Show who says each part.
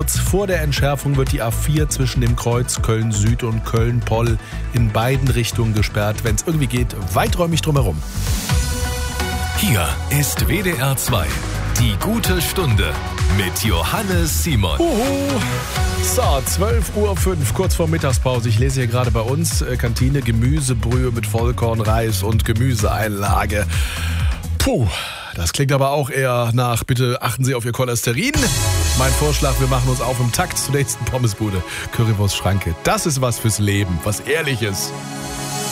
Speaker 1: Kurz vor der Entschärfung wird die A4 zwischen dem Kreuz Köln-Süd und Köln-Poll in beiden Richtungen gesperrt. Wenn es irgendwie geht, weiträumig drumherum.
Speaker 2: Hier ist WDR 2, die gute Stunde mit Johannes Simon.
Speaker 1: So, 12:05 Uhr, kurz vor Mittagspause. Ich lese hier gerade bei uns Kantine Gemüsebrühe mit Vollkornreis und Gemüseeinlage. Puh, das klingt aber auch eher nach, bitte achten Sie auf Ihr Cholesterin. Mein Vorschlag, wir machen uns auf im Takt zur nächsten Pommesbude. Currywurst Schranke. Das ist was fürs Leben, was Ehrliches.